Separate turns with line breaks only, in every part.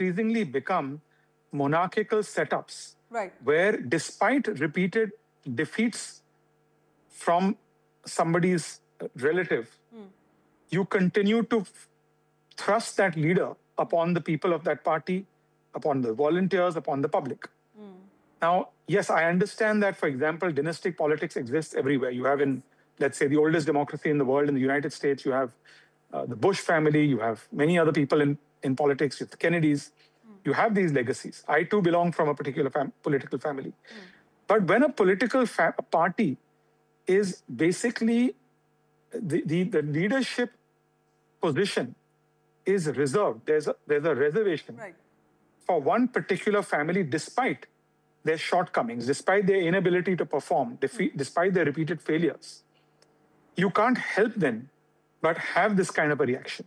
increasingly become monarchical setups,
right,
where despite repeated defeats from somebody's relative, you continue to thrust that leader upon the people of that party, upon the volunteers, upon the public. Now, yes, I understand that, for example, dynastic politics exists everywhere. You have in, let's say, the oldest democracy in the world, in the United States, you have the Bush family, you have many other people in politics, you have the Kennedys. You have these legacies. I too belong from a particular political family. But when a political party is basically the leadership position is reserved, there's a reservation
right.
for one particular family, despite their shortcomings, despite their inability to perform, despite their repeated failures, you can't help then but have this kind of a reaction.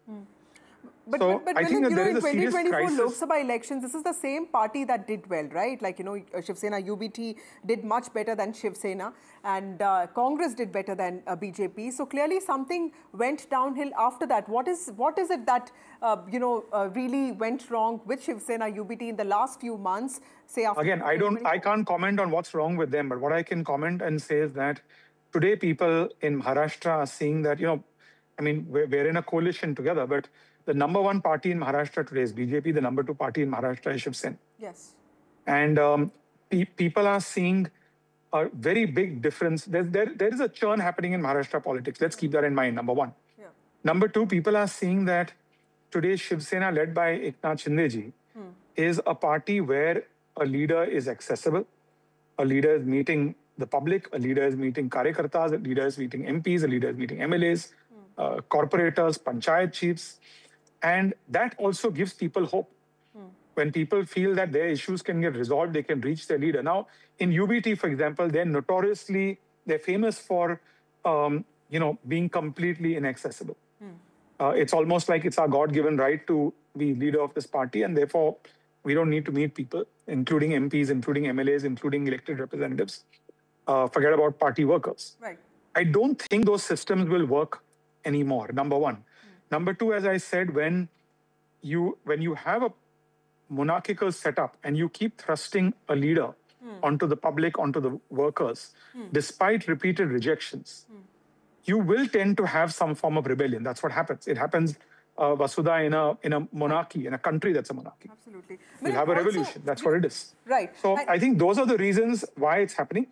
But
I think that there is a serious
2024 Lok
crisis.
Sabha elections, this is the same party that did well, right? Like, Shiv Sena UBT did much better than Shiv Sena, and Congress did better than BJP. So clearly something went downhill after that. What is it that, really went wrong with Shiv Sena UBT in the last few months, say after...
Again, I can't comment on what's wrong with them, but what I can comment and say is that today people in Maharashtra are seeing that, we're in a coalition together, but the number one party in Maharashtra today is BJP. The number two party in Maharashtra is Shiv Sena.
Yes.
And people are seeing a very big difference. There is a churn happening in Maharashtra politics. Let's keep that in mind, number one.
Yeah.
Number two, people are seeing that today Shiv Sena, led by Eknath Shinde, is a party where a leader is accessible, a leader is meeting the public, a leader is meeting Karyakartas, a leader is meeting MPs, a leader is meeting MLAs, corporators, panchayat chiefs. And that also gives people hope. When people feel that their issues can get resolved, they can reach their leader. Now, in UBT, for example, they're famous for, being completely inaccessible. It's almost like it's our God-given right to be leader of this party, and therefore, we don't need to meet people, including MPs, including MLAs, including elected representatives. Forget about party workers.
Right.
I don't think those systems will work anymore, number one. Number two, as I said, when you have a monarchical setup and you keep thrusting a leader onto the public, onto the workers, despite repeated rejections, you will tend to have some form of rebellion. That's what happens. It happens, Vasudha, in a monarchy, in a country that's a monarchy.
Absolutely.
You'll have a revolution. That's what it is.
Right.
So I think those are the reasons why it's happening.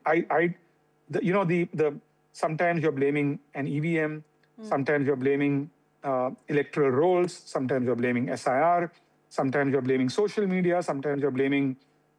Sometimes you're blaming an EVM, sometimes you're blaming electoral rolls, sometimes you're blaming SIR, sometimes you're blaming social media, sometimes you're blaming,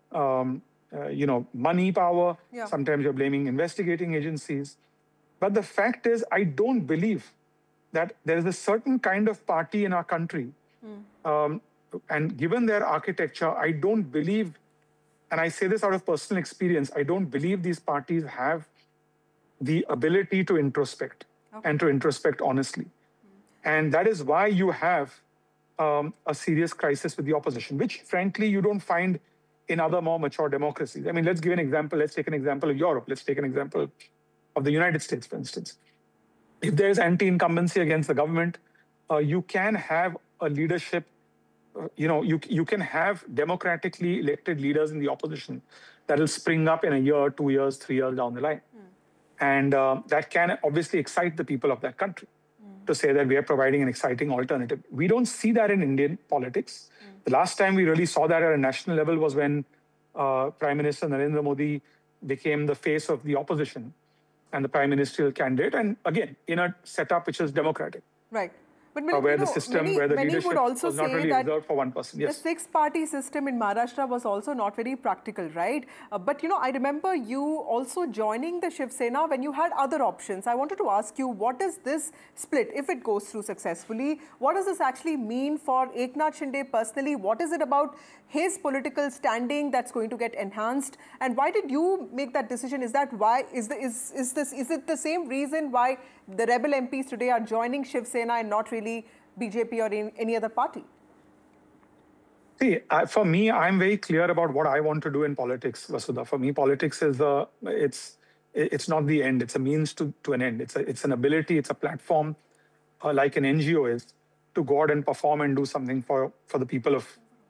money power, sometimes you're blaming investigating agencies. But the fact is, I don't believe that there is a certain kind of party in our country, and given their architecture, I don't believe, and I say this out of personal experience, I don't believe these parties have the ability to introspect and to introspect honestly. And that is why you have a serious crisis with the opposition, which frankly you don't find in other more mature democracies. I mean, let's give an example. Let's take an example of Europe. Let's take an example of the United States, for instance. If there is anti-incumbency against the government, you can have a leadership, you can have democratically elected leaders in the opposition that will spring up in a year, 2 years, 3 years down the line. And that can obviously excite the people of that country to say that we are providing an exciting alternative. We don't see that in Indian politics. The last time we really saw that at a national level was when Prime Minister Narendra Modi became the face of the opposition and the prime ministerial candidate, and again, in a setup which is democratic.
Right. But
where the system, where the leadership
would also
was not really reserved for one person. Yes.
The six-party system in Maharashtra was also not very practical, right? But, I remember you also joining the Shiv Sena when you had other options. I wanted to ask you, what is this split, if it goes through successfully? What does this actually mean for Eknath Shinde personally? What is it about his political standing that's going to get enhanced? And why did you make that decision? Is it the same reason why the rebel MPs today are joining Shiv Sena and not really BJP or any other party?
See, for me, I'm very clear about what I want to do in politics, Vasudha. For me, politics is it's not the end. It's a means to an end. It's an ability. It's a platform, like an NGO is, to go out and perform and do something for the people of